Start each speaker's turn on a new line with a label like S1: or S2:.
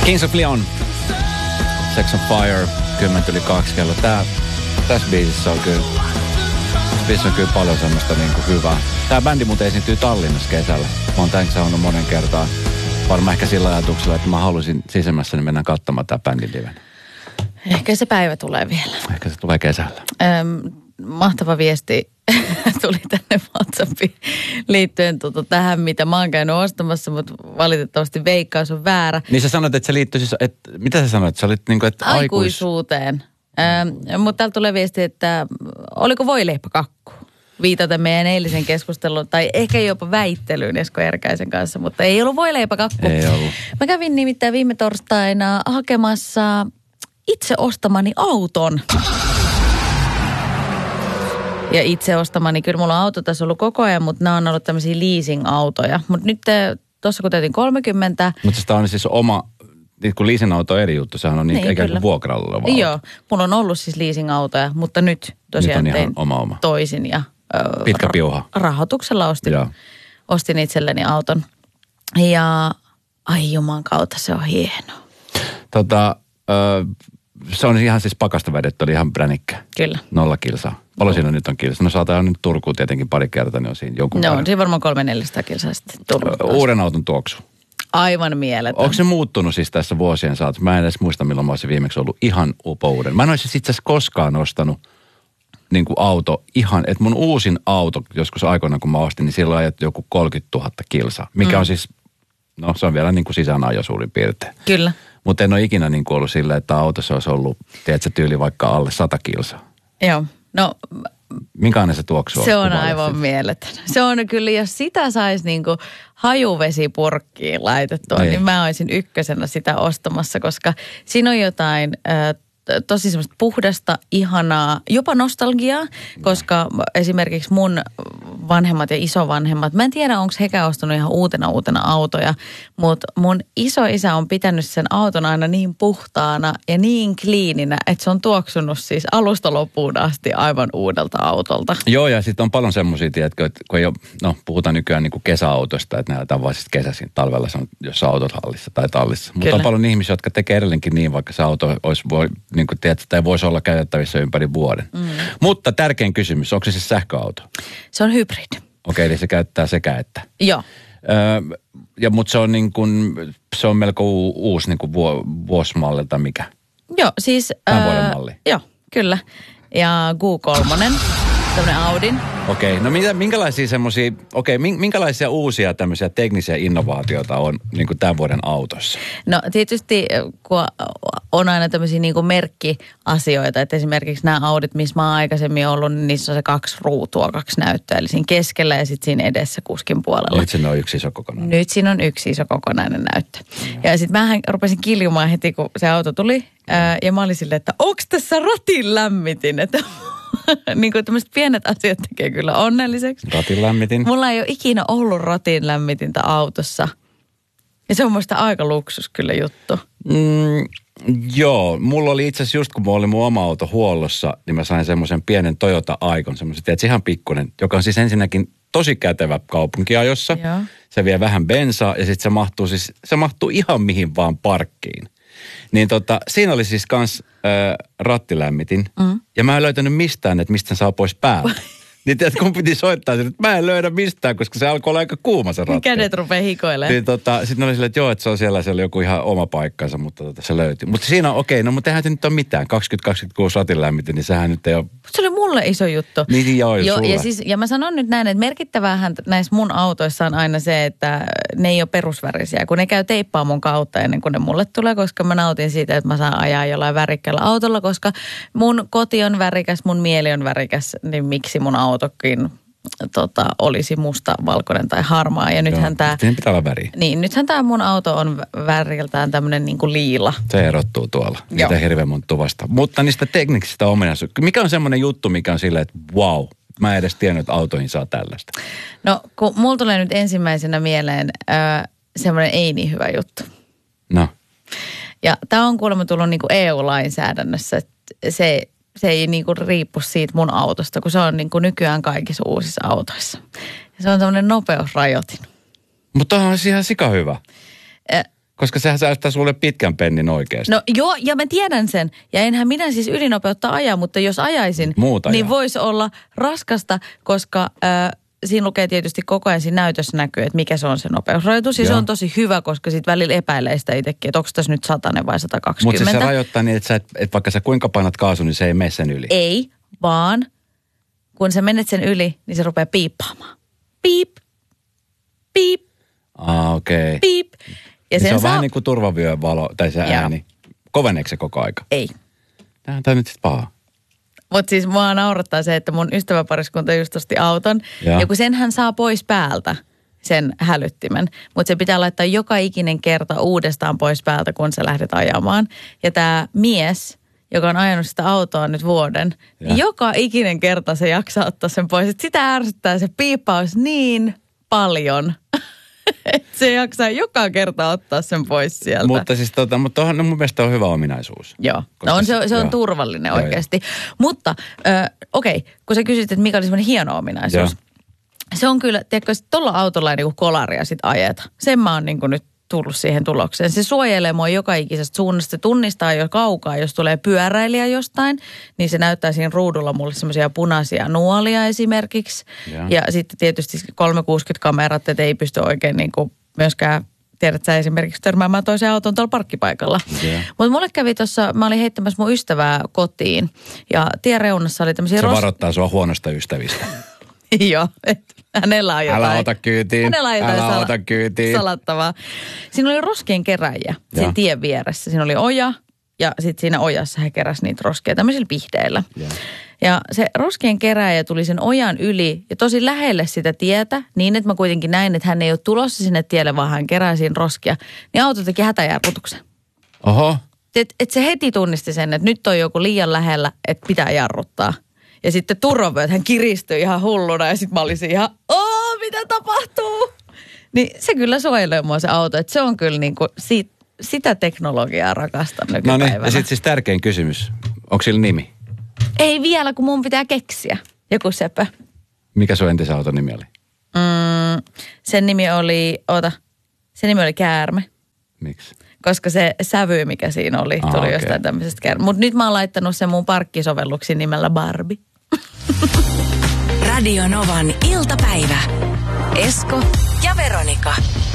S1: Kings of Leon, Sex on Fire, 10:02 kello. Tässä biisissä on kyllä paljon semmoista niinku hyvää. Tää bändi muuten esiintyy Tallinnassa kesällä. Mä oon tämän sanonut monen kertaan. Varmaan ehkä sillä ajatuksella, että mä haluaisin sisemmässäni mennä katsomaan tää bändin liven.
S2: Ehkä se päivä tulee vielä.
S1: Ehkä se tulee kesällä.
S2: Mahtava viesti tuli tänne WhatsAppiin liittyen tähän, mitä mä oon käynyt ostamassa, mutta valitettavasti veikkaus on väärä.
S1: Niin sä sanoit, että se liittyy siis, mitä sä sanoit? Sä olit niinku, että
S2: aikuisuuteen. Mutta täällä tulee viesti, että oliko voileipäkakku? Viitaten meidän eilisen keskusteluun, tai ehkä jopa väittelyyn Esko Erkäisen kanssa, mutta ei ollut voileipäkakku.
S1: Ei ollut.
S2: Mä kävin nimittäin viime torstaina hakemassa itse ostamani auton. Ja itse ostamani, kyllä mulla on auto tässä ollut koko ajan, mutta nämä on ollut tämmöisiä leasing-autoja. Mutta nyt tuossa kun täytin 30...
S1: Mutta sitä on siis oma, kun leasing-auto on eri juttu, sehän on niin ikään kuin vuokralla oleva auto.
S2: Joo, mulla on ollut siis leasing-autoja, mutta nyt tosiaan
S1: nyt on
S2: tein
S1: oma.
S2: toisin ja
S1: pitkä piuha.
S2: Rahoituksella ostin itselleni auton. Ja ai juman kautta, se on hieno.
S1: Se on ihan siis pakasta vedetty, oli ihan pränikkä.
S2: Kyllä.
S1: 0 kilsaa. Paljon siinä nyt on kilsaa? No saadaan nyt Turkuun tietenkin pari kertaa, niin on siinä jonkun
S2: on siinä varmaan 300-400 kilsaa sitten tullut.
S1: Uuden auton tuoksu.
S2: Aivan mieletön.
S1: Onko se muuttunut siis tässä vuosien saatossa? Mä en edes muista, milloin mä olisin viimeksi ollut ihan uuden. Mä en olisi itse asiassa koskaan ostanut niin kuin auto ihan, että mun uusin auto joskus aikoinaan kun mä ostin, niin silloin ajat joku 30 000 kilsaa. Mikä on siis, no se on vielä niin kuin sisäänajo suurin piirtein.
S2: Kyllä.
S1: Mutta en ole ikinä niin kuin ollut sillä, että autossa olisi ollut, tiedätkö, tyyli vaikka alle 100 kilsaa.
S2: Joo, no...
S1: Minkälainen se tuoksu on?
S2: Se on aivan mieletön. Se on kyllä, jos sitä saisi niinku hajuvesipurkkiin laitettua, niin mä olisin ykkösenä sitä ostamassa, koska siinä on jotain tosi semmoista puhdasta, ihanaa, jopa nostalgiaa, koska esimerkiksi mun vanhemmat ja isovanhemmat, mä en tiedä, onko hekään ostanut ihan uutena autoja, mutta mun isoisä on pitänyt sen auton aina niin puhtaana ja niin kliininä, että se on tuoksunut siis alusta loppuun asti aivan uudelta autolta.
S1: Joo, ja sitten on paljon semmoisia, tiedätkö, että kun ei ole, no puhutaan nykyään niin kuin kesäautosta, että nähdään vaan siis kesäisin, talvella se on jossain autohallissa tai tallissa. Mutta on paljon ihmisiä, jotka tekee edelleenkin niin, vaikka se auto olisi niin kuin tiedät, tai voisi olla käytettävissä ympäri vuoden. Mutta tärkein kysymys, onko se siis sähköauto?
S2: Se on hybrid.
S1: Okei, eli se käyttää sekä että.
S2: Joo.
S1: Mutta se on niin kuin, se on melko uusi niin kuin vuosimallilta mikä?
S2: Joo, siis...
S1: Tämän vuoden malli.
S2: Joo, kyllä. Ja Q3, tämmöinen Audin.
S1: Okei, no minkälaisia semmoisia, minkälaisia uusia tämmöisiä teknisiä innovaatioita on niin kuin tämän vuoden autossa?
S2: No tietysti, kun on aina tämmöisiä niin kuin merkkiasioita, että esimerkiksi nämä Audit, missä mä oon aikaisemmin ollut, niin niissä on se 2 ruutua, 2 näyttöä, eli siinä keskellä ja sitten siinä edessä kuskin puolella.
S1: Nyt siinä on yksi iso kokonainen.
S2: Nyt siinä on yksi iso kokonainen näyttö. Ja sitten mähän rupesin kiljumaan heti, kun se auto tuli, ja mä olin silleen, että onko tässä ratin lämmitin, että... niin kuin tämmöiset pienet asiat tekee kyllä onnelliseksi.
S1: Ratin lämmitin.
S2: Mulla ei ole ikinä ollut ratin lämmitintä autossa. Ja se on musta aika luksus kyllä juttu.
S1: Joo, mulla oli itse asiassa just kun mulla oli mun oma auto huollossa, niin mä sain semmoisen pienen Toyota Aikon, semmoisen, tiedätkö, ihan pikkunen, joka on siis ensinnäkin tosi kätevä kaupunkiajossa. Joo. Se vie vähän bensaa ja sitten se mahtuu ihan mihin vaan parkkiin. Niin siinä oli siis kans rattilämmitin. Ja mä en löytänyt mistään, että mistä sen saa pois päältä. Niin tiedät, kun piti soittaa sen, että mä en löydä mistään, koska se alkoi olla aika kuuma se ratti.
S2: Kädet rupeaa hikoilemaan.
S1: Niin sitten oli silleen, että joo, että se on siellä joku ihan oma paikkansa, mutta se löytyi. Mutta siinä on no mutta eihän se nyt ole mitään. 2026 ratin lämmitin, niin sehän nyt ei ole...
S2: Se oli mulle iso juttu.
S1: Niin joo,
S2: ja mä sanon nyt näin, että merkittävähän näissä mun autoissa on aina se, että ne ei ole perusvärisiä, kun ne käy teippaa mun kautta ennen kuin ne mulle tulee, koska mä nautin siitä, että mä saan ajaa jollain värikkäällä autolla, koska mun koti on värikäs, mun mieli on värikäs, niin miksi mun autokin olisi musta, valkoinen tai harmaa. Ja nythän tämä...
S1: Siinä pitää olla väriä.
S2: Niin, nythän tämä mun auto on väriltään tämmöinen niin kuin liila.
S1: Se erottuu tuolla. Niitä hirveän monta tuvasta. Mutta niistä teknisistä ominaisuuksista. Mikä on semmoinen juttu, mikä on silleen, että wow, mä en edes tiennyt, että autoihin saa tällaista.
S2: No, kun mulla tulee nyt ensimmäisenä mieleen semmoinen ei niin hyvä juttu.
S1: No.
S2: Ja tämä on kuulemma tullut niin kuin EU-lainsäädännössä, että se ei niinku riippu siitä mun autosta, kun se on niinku nykyään kaikissa uusissa autoissa. Ja se on semmoinen nopeusrajoitin.
S1: Mutta on ihan sika hyvä. Koska sehän säästää sulle pitkän pennin oikeasti.
S2: No joo, ja mä tiedän sen. Ja enhän minä siis ylinopeutta aja, mutta jos ajaisin, niin voisi olla raskasta, koska siinä lukee tietysti koko ajan siinä näytössä näkyy, että mikä se on se nopeusrajoitus. Ja se on tosi hyvä, koska sitten välillä epäilee sitä itsekin, että onko tässä nyt 100 vai 120.
S1: Mutta siis se rajoittaa niin, että vaikka sä kuinka painat kaasun, niin se ei mene sen yli.
S2: Ei, vaan kun sä menet sen yli, niin se rupeaa piippaamaan. Piip, piip,
S1: okei.
S2: piip. Ja
S1: niin se on vähän niin kuin turvavyön valo, tai se ääni. Koveneeko se koko aika?
S2: Ei.
S1: Tämähän on nyt sitten paha.
S2: Mutta siis mua naurattaa se, että mun ystäväpariskunta just osti auton. Ja kun senhän saa pois päältä, sen hälyttimen. Mutta se pitää laittaa joka ikinen kerta uudestaan pois päältä, kun sä lähdet ajamaan. Ja tämä mies, joka on ajanut sitä autoa nyt vuoden, niin joka ikinen kerta se jaksaa ottaa sen pois. Et sitä ärsyttää se piippaus niin paljon. Se jaksaa joka kerta ottaa sen pois sieltä.
S1: Mutta siis mutta mun mielestä on hyvä ominaisuus.
S2: Joo, no se on turvallinen oikeasti. Mutta okei, kun sä kysyt, että mikä oli semmoinen hieno ominaisuus. Joo. Se on kyllä, tiedätkö, että tuolla autolla ei niinku kolaria sit ajeta. Sen mä oon niinku nyt tullut siihen tulokseen. Se suojelee mua joka ikisestä suunnasta. Se tunnistaa jo kaukaa, jos tulee pyöräilijä jostain, niin se näyttää siinä ruudulla mulle semmoisia punaisia nuolia esimerkiksi. Ja sitten tietysti 360-kamerat, että ei pysty oikein niinku myöskään, tiedät sä esimerkiksi törmäämään toisen auton tuolla parkkipaikalla. Mutta mulle kävi tuossa, mä olin heittämässä mun ystävää kotiin ja tien reunassa oli tämmöisiä...
S1: Se varoittaa sua huonosta ystävistä.
S2: Joo, että hänellä on jotain.
S1: Älä ota kyytiin.
S2: Hänellä on jotain salattavaa. Siinä oli roskien keräjiä siinä tien vieressä. Siinä oli oja ja sitten siinä ojassa he keräsivät niitä roskia tämmöisillä pihdeillä. Ja se roskien kerääjä tuli sen ojan yli ja tosi lähelle sitä tietä niin, että mä kuitenkin näin, että hän ei ole tulossa sinne tielle, vaan hän kerää siinä roskia. Niin auto teki hätäjarrutuksen.
S1: Oho.
S2: Et se heti tunnisti sen, että nyt on joku liian lähellä, että pitää jarruttaa. Ja sitten turvavyöt, hän kiristyi ihan hulluna ja sitten mä olisin ihan, mitä tapahtuu? Niin se kyllä suojelee mua se auto, että se on kyllä niinku sitä teknologiaa rakastan nykypäivänä.
S1: No niin, ja sitten siis tärkein kysymys, onko sillä nimi?
S2: Ei vielä, kun mun pitää keksiä joku sepä.
S1: Mikä sun entisen auton nimi oli?
S2: Sen nimi oli Käärme.
S1: Miksi?
S2: Koska se sävy, mikä siinä oli, tuli jostain tämmöisestä käärme. Mutta nyt mä oon laittanut sen mun parkkisovelluksiin nimellä Barbie.
S3: Radio Novan iltapäivä. Esko ja Veronika.